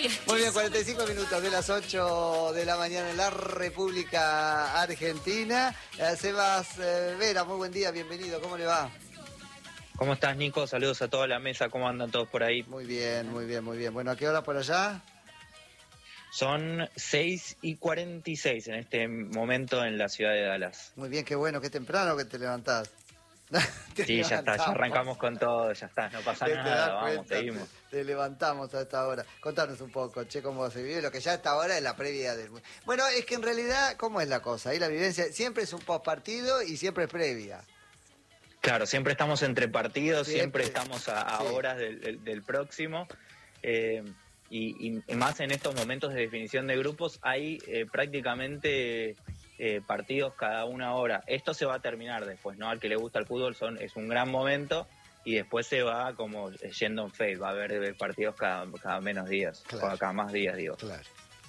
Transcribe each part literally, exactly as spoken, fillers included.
Muy bien, cuarenta y cinco minutos de las ocho de la mañana en la República Argentina. Eh, Sebas eh, Vera, muy buen día, bienvenido, ¿cómo le va? ¿Cómo estás, Nico? Saludos a toda la mesa, ¿cómo andan todos por ahí? Muy bien, muy bien, muy bien. Bueno, ¿a qué hora por allá? Son seis y cuarenta y seis en este momento en la ciudad de Dallas. Muy bien, qué bueno, qué temprano que te levantás. Te sí, ya está, ya arrancamos con todo, ya está, no pasa te nada, te vamos, cuenta, seguimos. Te, te levantamos a esta hora. Contanos un poco, che, cómo se vive, lo que ya a esta hora es la previa del... Bueno, es que en realidad, ¿cómo es la cosa? Ahí la vivencia siempre es un postpartido y siempre es previa. Claro, siempre estamos entre partidos, siempre, siempre estamos a, a sí. horas del, del, del próximo. Eh, y, y más en estos momentos de definición de grupos hay eh, prácticamente... Eh, partidos cada una hora. Esto se va a terminar después, ¿no? Al que le gusta el fútbol son, es un gran momento y después se va como yendo en fade, va a haber partidos cada, cada menos días, claro. cada más días, digo. Claro.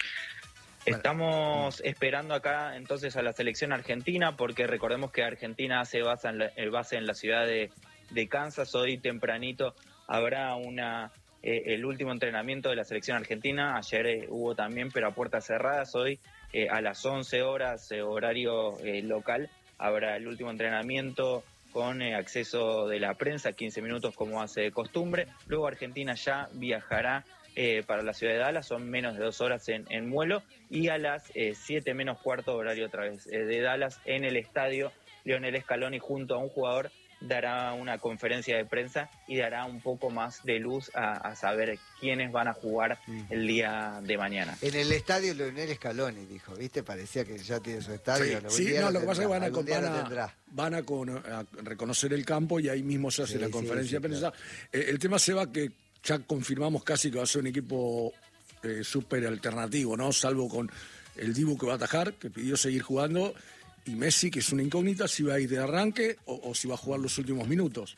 Estamos bueno. esperando acá entonces a la selección argentina porque recordemos que Argentina hace base en la, el base en la ciudad de, de Kansas. Hoy tempranito habrá una eh, el último entrenamiento de la selección argentina. Ayer eh, hubo también, pero a puertas cerradas. Hoy Eh, a las once horas, eh, horario eh, local, habrá el último entrenamiento con eh, acceso de la prensa, quince minutos como hace de costumbre. Luego Argentina ya viajará eh, para la ciudad de Dallas, son menos de dos horas en, en vuelo, y a las eh, siete menos cuarto, horario otra vez eh, de Dallas, en el estadio, Lionel Scaloni junto a un jugador dará una conferencia de prensa y dará un poco más de luz a, a saber quiénes van a jugar el día de mañana. En el estadio Lionel Scaloni, dijo, ¿viste? Parecía que ya tiene su estadio. Sí, sí no, lo, lo que pasa es que van, a, van, a, van a, con, a reconocer el campo y ahí mismo se hace sí, la conferencia sí, sí, de prensa. Claro. Eh, el tema se va que ya confirmamos casi que va a ser un equipo eh, súper alternativo, ¿no? Salvo con el Dibu que va a atajar, que pidió seguir jugando, y Messi, que es una incógnita, si va a ir de arranque o, o si va a jugar los últimos minutos.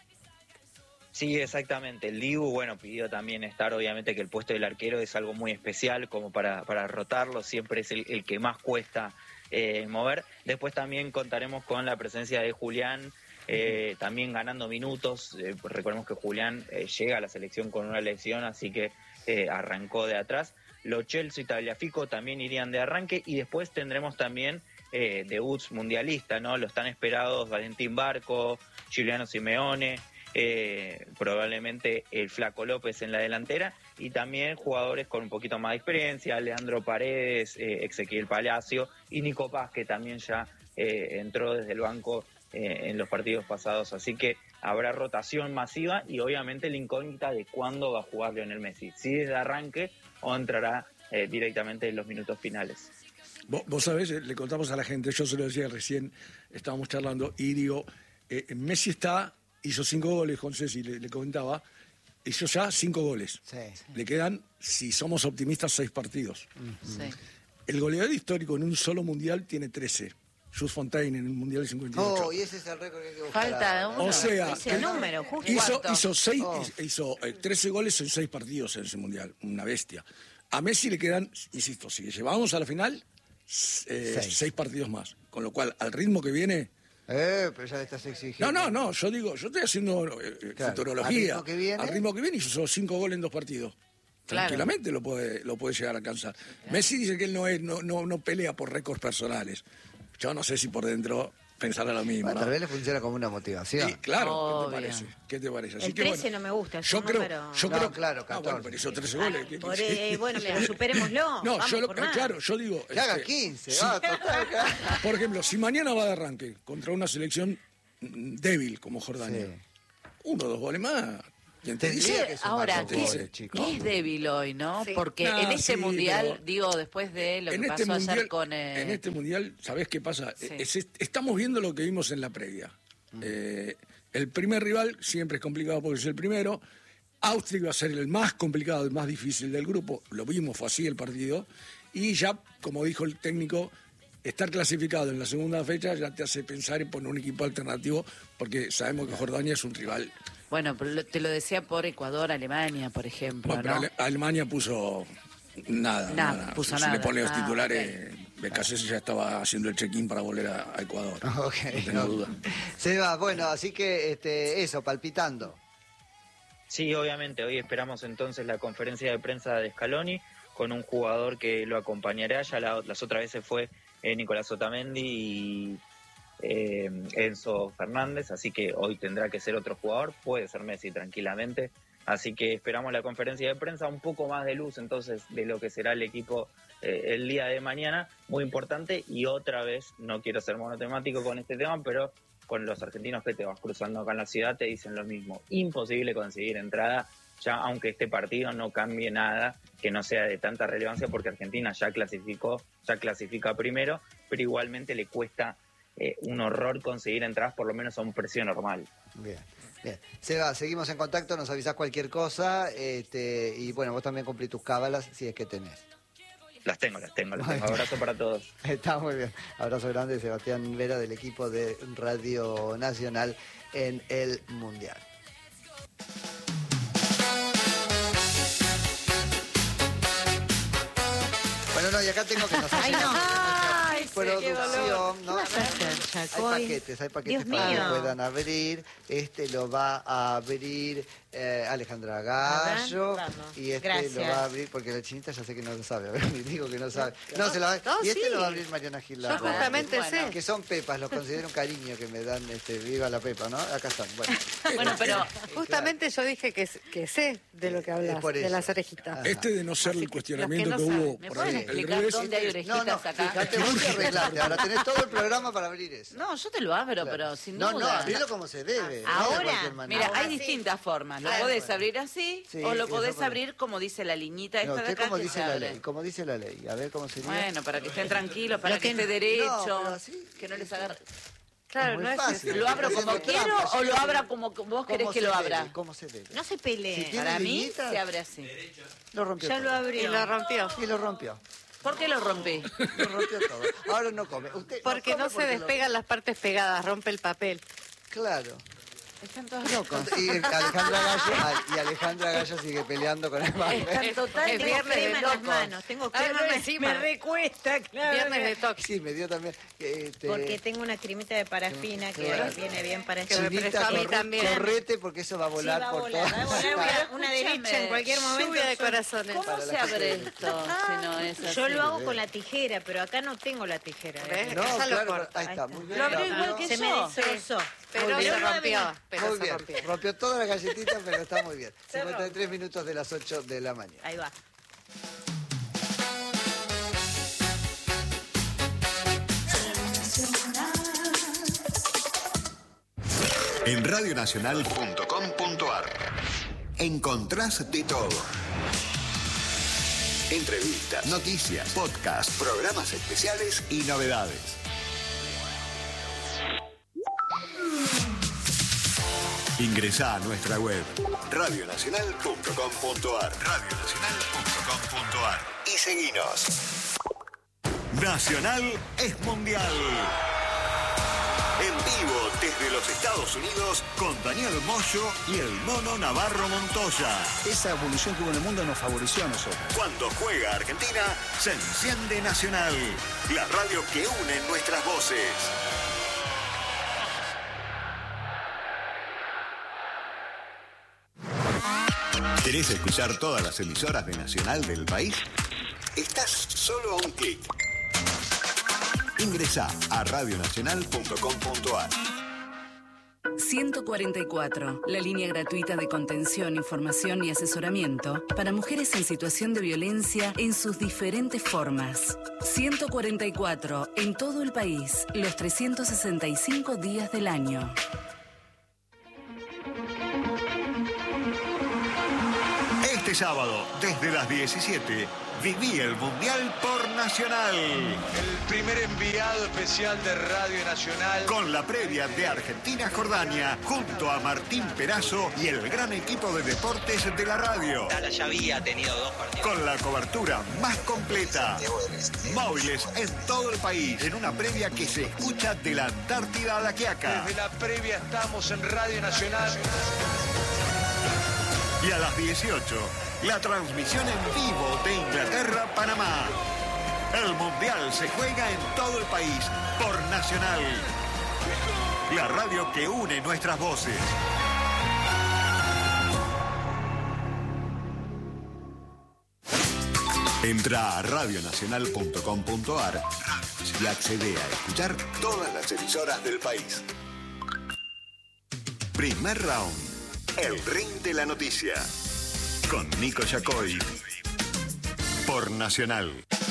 Sí, exactamente. El Dibu, bueno, pidió también estar, obviamente que el puesto del arquero es algo muy especial como para, para rotarlo, siempre es el, el que más cuesta eh, mover. Después también contaremos con la presencia de Julián, eh, también ganando minutos. Eh, recordemos que Julián eh, llega a la selección con una lesión, así que eh, arrancó de atrás. Lo Celso y Tagliafico también irían de arranque y después tendremos también Eh, debuts mundialistas, ¿no? Los tan esperados Valentín Barco, Giuliano Simeone, eh, probablemente el Flaco López en la delantera y también jugadores con un poquito más de experiencia, Leandro Paredes, eh, Ezequiel Palacio y Nico Paz, que también ya eh, entró desde el banco eh, en los partidos pasados, así que habrá rotación masiva y obviamente la incógnita de cuándo va a jugar Lionel Messi, si desde arranque o entrará eh, directamente en los minutos finales. Vos, vos sabés, le contamos a la gente, yo se lo decía recién, estábamos charlando, y digo, eh, Messi está, hizo cinco goles, Juan Ceci le, le comentaba, hizo ya cinco goles. Sí, sí. Le quedan, si somos optimistas, seis partidos. Uh-huh. Sí. El goleador histórico en un solo mundial tiene trece. Jules Fontaine en el mundial del cincuenta y ocho. Oh, y ese es el récord que hay que buscar. Falta uno. O sea, ese número, justo. Hizo, hizo, seis, oh. hizo eh, trece goles en seis partidos en ese mundial. Una bestia. A Messi le quedan, insisto, si llevamos a la final... Eh, seis. seis partidos más, con lo cual al ritmo que viene eh, pero ya le estás exigiendo. no, no, no, yo digo, yo estoy haciendo eh, claro. futurología, al ritmo que viene, al ritmo que viene hizo cinco goles en dos partidos, claro. Tranquilamente lo puede, lo puede llegar a alcanzar. Claro. Messi dice que él no, es, no, no, no pelea por récords personales, yo no sé si por dentro pensará lo mismo. Bueno, ¿no? Tal vez le funciona como una motivación. Sí, claro, Obvio. ¿qué te parece? ¿Qué te parece? Así el que, trece bueno, no me gusta. Yo creo, número... yo no, creo, claro, ah, bueno, pero hizo trece goles. ¿Qué, por, qué, eh, bueno, mira, superémoslo. No, Vamos yo lo, por más. claro, yo digo. Que haga este, quince, sí. va, total, Por ejemplo, si mañana va de arranque contra una selección débil como Jordania, sí. uno o dos goles más. ¿Quién te Tendría dice? que sumar Ahora, dos ¿qué, goles, chicos. ¿qué es débil hoy, no? Sí. Porque Nah, en este sí, mundial, pero- digo, después de lo En que este, pasó mundial, ayer con... eh, en este mundial, ¿sabés qué pasa? Sí. Es- es- estamos viendo lo que vimos en la previa. Mm. Eh, el primer rival siempre es complicado porque es el primero. Austria iba a ser el más complicado, el más difícil del grupo. Lo vimos, fue así el partido. Y ya, como dijo el técnico, estar clasificado en la segunda fecha ya te hace pensar en poner un equipo alternativo porque sabemos que Jordania es un rival. Bueno, pero lo- te lo decía por Ecuador, Alemania, por ejemplo, Bueno, pero ¿no? Ale- Alemania puso nada. Nada, puso si nada. le pone los Ah, titulares, Becasese ya estaba haciendo el check-in para volver a, a Ecuador. Ok, no tengo no. duda. Seba, bueno, así que este, eso, palpitando. Sí, obviamente, hoy esperamos entonces la conferencia de prensa de Scaloni, con un jugador que lo acompañará. Ya la, las otras veces fue eh, Nicolás Otamendi y eh, Enzo Fernández, así que hoy tendrá que ser otro jugador, puede ser Messi tranquilamente. Así que esperamos la conferencia de prensa, un poco más de luz entonces de lo que será el equipo eh, el día de mañana, muy importante. Y otra vez, no quiero ser monotemático con este tema, pero con los argentinos que te vas cruzando acá en la ciudad te dicen lo mismo, imposible conseguir entrada, ya aunque este partido no cambie nada, que no sea de tanta relevancia, porque Argentina ya clasificó, ya clasifica primero, pero igualmente le cuesta eh, un horror conseguir entradas, por lo menos a un precio normal. Bien. Bien, Seba, seguimos en contacto, nos avisás cualquier cosa, este, y bueno, vos también cumplís tus cábalas si es que tenés. Las tengo, las tengo, las tengo. Abrazo para todos. Está muy bien. Abrazo grande, Sebastián Vera, del equipo de Radio Nacional en el Mundial. Bueno, no, y acá tengo que pasar. Ay, no. Ay, producción, ¿no? Hay paquetes, hay paquetes Dios para mío. que puedan abrir. Este lo va a abrir eh, Alejandra Gallo. A ver, vamos. Y este Gracias. lo va a abrir, porque la chinita ya sé que no lo sabe. A ver, digo que no sabe. No, se lo va a, No, y este sí. lo va a abrir Mariana Gil. Yo justamente sé. Que son pepas, los considero un cariño que me dan, este, viva la pepa, ¿no? Acá están. Bueno, Bueno, pero Justamente yo dije que, que sé de lo que hablas, Es por de eso. las orejitas. Ajá. Este de no ser Así el que cuestionamiento los que, que no hubo saben, ¿me por pueden ahí, el explicar revés, dónde hay orejitas no, no, acá? fíjate vos que arreglaste. Ahora tenés todo el programa para abrir eso. No, yo te lo abro, Claro. pero sin No, duda. no, abrilo como se debe. no de Ahora, cualquier manera. Mira, Ahora hay sí. distintas formas. Lo Ah, podés bueno. abrir así Sí, o lo eso podés puede. abrir como dice la liñita esta No, de usted acá como que dice se la abre. ley, como dice la ley. A ver cómo sería. Bueno, para que estén tranquilos, para Lo que que- esté derecho, No, pero así, que no les eso- agarre. Claro, muy no es fácil. eso. ¿Lo abro Está como haciendo quiero trampa, o lo sí. abra como vos ¿Cómo querés que se lo debe? abra? ¿Cómo se debe? No se peleen. Si tiene Para mí liñitas, se abre así. Lo rompió Ya todo. lo abrió. Y lo rompió. Y lo rompió. ¿Por qué lo rompí? Lo rompió todo. Ahora no come. Usted Porque come no se porque lo- despegan las partes pegadas, rompe el papel. Claro. Están todos locos. Y Alejandra Gallo, ah, y Alejandra Gallo sigue peleando con el Están Barber. total Es Tengo viernes de crema en las locos. manos. Tengo Ah, crema no, me- encima. me recuesta, claro. Viernes de toque. Sí, me dio también. Este, Porque tengo una cremita de parafina que Claro. viene bien para Que me esto. prestó a mí corre- también. correte porque eso va a Sí, volar va a por volar, todo. va a volar, voy a- una Escúchame, derecha en cualquier momento. Lluvia de son- corazones. ¿Cómo Para se la gente abre que- esto si no es así? Yo lo hago con la tijera, pero acá no tengo la tijera. ¿eh? ¿Ves? No, Esa lo claro, corta. ahí está, Ahí muy está. bien. Lo abrió la igual abrió. que Se me yo. destrozó. Pero Muy se bien. rompió. Pero Muy se bien, rompió. rompió todas las galletitas, pero está muy bien. Se cincuenta y tres minutos de las ocho de la mañana. Ahí va. En radio nacional punto com punto a r encontrás de todo. Entrevistas, noticias, podcast, programas especiales y novedades. Ingresá a nuestra web radio nacional punto com punto a r radio nacional punto com punto a r y seguinos. Nacional es mundial. En vivo desde los Estados Unidos con Daniel Moyo y el Mono Navarro Montoya. Esa evolución que hubo en el mundo nos favoreció a nosotros. Cuando juega Argentina, se enciende Nacional, la radio que une nuestras voces. ¿Querés escuchar todas las emisoras de Nacional del país? Estás solo a un clic. Ingresá a radio nacional punto com punto a r. ciento cuarenta y cuatro, la línea gratuita de contención, información y asesoramiento para mujeres en situación de violencia en sus diferentes formas. ciento cuarenta y cuatro, en todo el país, los trescientos sesenta y cinco días del año. Este sábado, desde las diecisiete, viví el Mundial por Nacional. El primer enviado especial de Radio Nacional. Con la previa de Argentina-Jordania, junto a Martín Perazo y el gran equipo de deportes de la radio. Tala ya había tenido dos partidos. Con la cobertura más completa. Móviles en todo el país, en una previa que se escucha de la Antártida a la Quiaca. Desde la previa estamos en Radio Nacional. Y a las dieciocho, la transmisión en vivo de Inglaterra-Panamá. El Mundial se juega en todo el país por Nacional. La radio que une nuestras voces. Entra a radio nacional punto com punto a r y accede a escuchar todas las emisoras del país. Primer round. El ring de la noticia. Con Nico Yacoy. Por Nacional.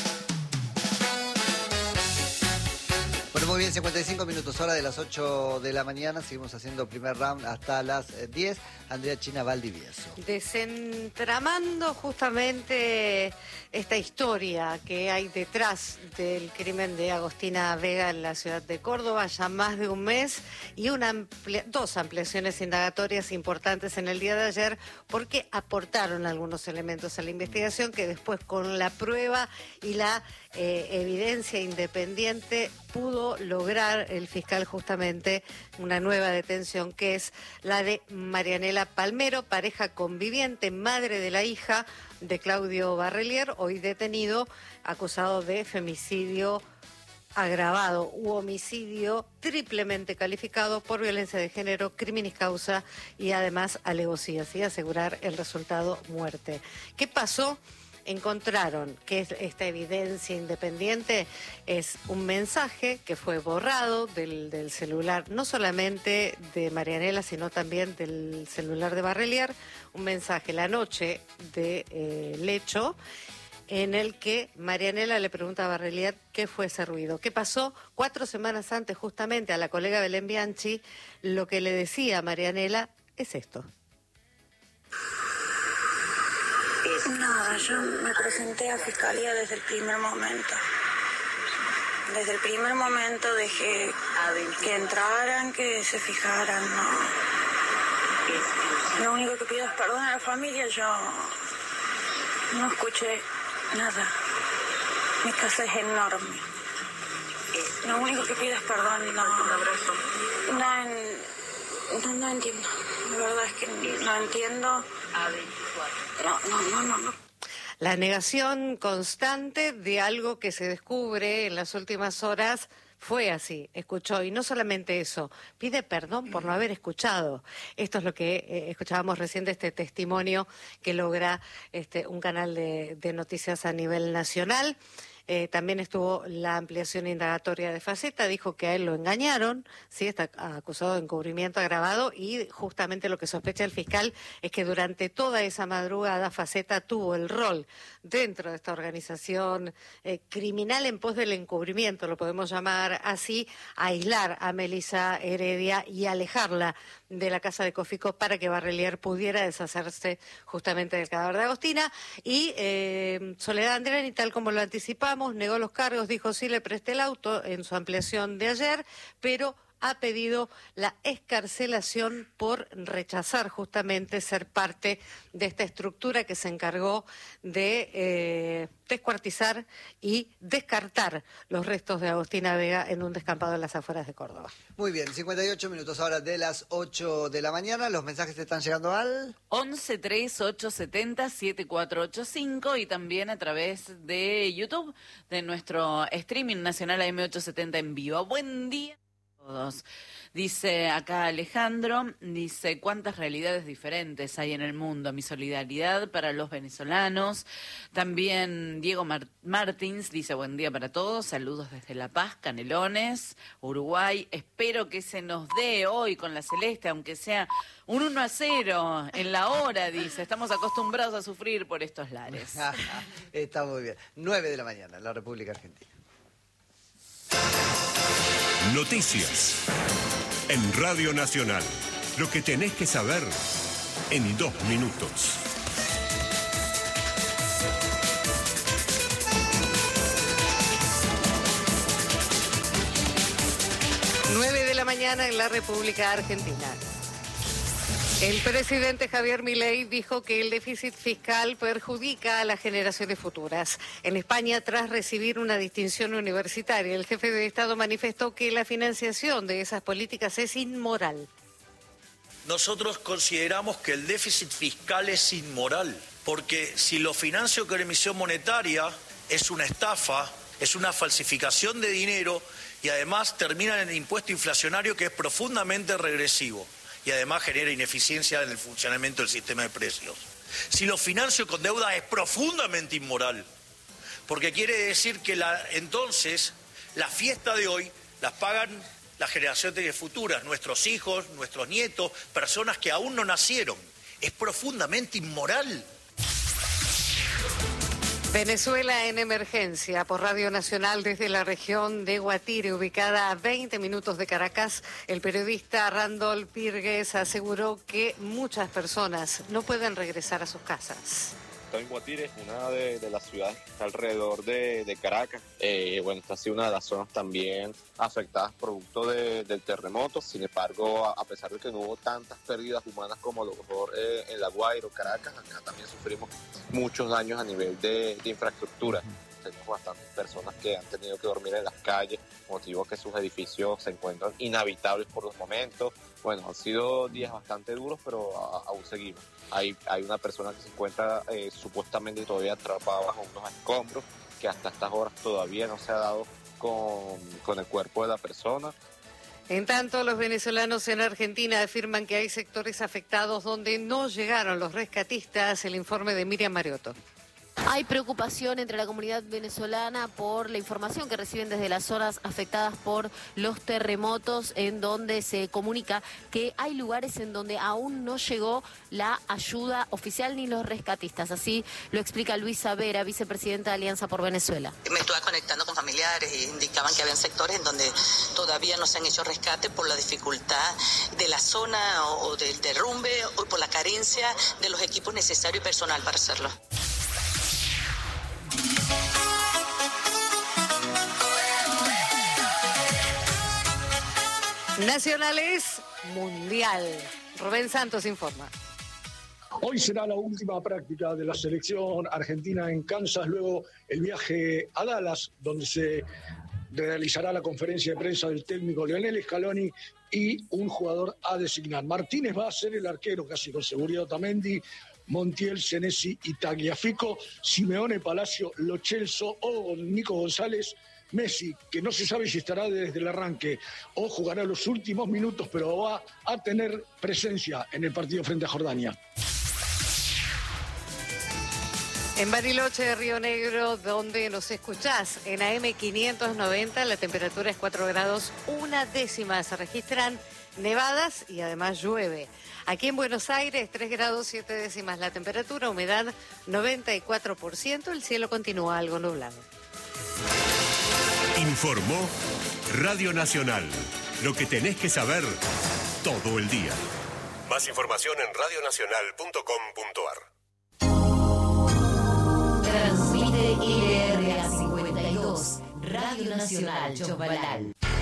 Bueno, muy bien, cincuenta y cinco minutos, hora de las ocho de la mañana. Seguimos haciendo primer round hasta las diez. Andrea China Valdivieso. Desentramando justamente esta historia que hay detrás del crimen de Agostina Vega en la ciudad de Córdoba, ya más de un mes, y una amplia, dos ampliaciones indagatorias importantes en el día de ayer, porque aportaron algunos elementos a la investigación que después, con la prueba y la eh, evidencia independiente, pudo lograr el fiscal justamente una nueva detención, que es la de Marianela Palmero, pareja conviviente, madre de la hija de Claudio Barrelier, hoy detenido, acusado de femicidio agravado u homicidio triplemente calificado por violencia de género, criminis causa y además alevosía, y asegurar el resultado muerte. ¿Qué pasó? Encontraron que esta evidencia independiente es un mensaje que fue borrado del, del celular, no solamente de Marianela, sino también del celular de Barrelier, un mensaje la noche del de, hecho, en el que Marianela le pregunta a Barrelier qué fue ese ruido. ¿Qué pasó? Cuatro semanas antes, justamente, a la colega Belén Bianchi, lo que le decía a Marianela es esto. Nada, yo me presenté a Fiscalía desde el primer momento. Desde el primer momento dejé que entraran, que se fijaran, no. Lo único que pido es perdón a la familia, yo no escuché nada. Mi casa es enorme. Lo único que pido es perdón, no. No, no, no entiendo. La verdad es que no entiendo. No, no, no, no, no. La negación constante de algo que se descubre en las últimas horas fue así, escuchó, y no solamente eso, pide perdón por no haber escuchado. Esto es lo que eh, escuchábamos recién de este testimonio que logra este, un canal de, de noticias a nivel nacional. Eh, también estuvo la ampliación indagatoria de Faceta, dijo que a él lo engañaron, sí, está acusado de encubrimiento agravado, y justamente lo que sospecha el fiscal es que durante toda esa madrugada Faceta tuvo el rol dentro de esta organización eh, criminal en pos del encubrimiento, lo podemos llamar así, aislar a Melissa Heredia y alejarla de la casa de Cofico para que Barrelier pudiera deshacerse justamente del cadáver de Agostina. Y eh, Soledad Andriani, tal como lo anticipamos, negó los cargos, dijo sí le presté el auto en su ampliación de ayer, pero ha pedido la excarcelación por rechazar justamente ser parte de esta estructura que se encargó de eh, descuartizar y descartar los restos de Agostina Vega en un descampado en las afueras de Córdoba. Muy bien, cincuenta y ocho minutos ahora de las ocho de la mañana. Los mensajes están llegando al once tres ocho setenta siete cuatro ocho cinco y también a través de YouTube, de nuestro streaming nacional A M ochocientos setenta en vivo. Buen día a todos. Dice acá Alejandro, dice, cuántas realidades diferentes hay en el mundo. Mi solidaridad para los venezolanos. También Diego Mar- Martins dice, buen día para todos, saludos desde La Paz, Canelones, Uruguay. Espero que se nos dé hoy con la Celeste, aunque sea un uno a cero en la hora, dice. Estamos acostumbrados a sufrir por estos lares. Está muy bien. nueve de la mañana en la República Argentina. Noticias en Radio Nacional. Lo que tenés que saber en dos minutos. nueve de la mañana en la República Argentina. El presidente Javier Milei dijo que el déficit fiscal perjudica a las generaciones futuras. En España, tras recibir una distinción universitaria, el jefe de Estado manifestó que la financiación de esas políticas es inmoral. Nosotros consideramos que el déficit fiscal es inmoral, porque si lo financio con emisión monetaria es una estafa, es una falsificación de dinero y además termina en el impuesto inflacionario, que es profundamente regresivo y además genera ineficiencia en el funcionamiento del sistema de precios. Si lo financio con deuda es profundamente inmoral, porque quiere decir que la, entonces la fiesta de hoy las pagan las generaciones futuras, nuestros hijos, nuestros nietos, personas que aún no nacieron. Es profundamente inmoral. Venezuela en emergencia por Radio Nacional desde la región de Guatire, ubicada a veinte minutos de Caracas. El periodista Randolph Pirgues aseguró que muchas personas no pueden regresar a sus casas. En Guatire, una de, de las ciudades que está alrededor de, de Caracas. Eh, bueno, esta ha sido una de las zonas también afectadas producto de, del terremoto. Sin embargo, a, a pesar de que no hubo tantas pérdidas humanas como a lo mejor eh, en La Guaira o Caracas, acá también sufrimos muchos daños a nivel de, de infraestructura. Tenemos bastantes personas que han tenido que dormir en las calles, motivo que sus edificios se encuentran inhabitables por los momentos. Bueno, han sido días bastante duros, pero a, aún seguimos. Hay, hay una persona que se encuentra eh, supuestamente todavía atrapada bajo unos escombros, que hasta estas horas todavía no se ha dado con, con el cuerpo de la persona. En tanto, los venezolanos en Argentina afirman que hay sectores afectados donde no llegaron los rescatistas. El informe de Miriam Mariotto. Hay preocupación entre la comunidad venezolana por la información que reciben desde las zonas afectadas por los terremotos, en donde se comunica que hay lugares en donde aún no llegó la ayuda oficial ni los rescatistas. Así lo explica Luisa Vera, vicepresidenta de Alianza por Venezuela. Me estuve conectando con familiares y indicaban que habían sectores en donde todavía no se han hecho rescates por la dificultad de la zona o, o del derrumbe o por la carencia de los equipos necesarios y personal para hacerlo. Nacionales Mundial. Rubén Santos informa. Hoy será la última práctica de la selección argentina en Kansas, luego el viaje a Dallas, donde se realizará la conferencia de prensa del técnico Lionel Scaloni y un jugador a designar. Martínez va a ser el arquero, casi con seguridad Otamendi, Montiel, Senesi y Tagliafico, Simeone, Palacio, Lo Celso o Nico González, Messi, que no se sabe si estará desde el arranque o jugará los últimos minutos, pero va a tener presencia en el partido frente a Jordania. En Bariloche, Río Negro, donde nos escuchás en A M quinientos noventa, la temperatura es cuatro grados, una décima. Se registran nevadas y además llueve. Aquí en Buenos Aires, tres grados, siete décimas la temperatura, humedad noventa y cuatro por ciento, el cielo continúa algo nublado. Informó Radio Nacional. Lo que tenés que saber todo el día. Más información en radio nacional punto com punto a r. Transmite I R A cincuenta y dos, Radio Nacional Chobalal.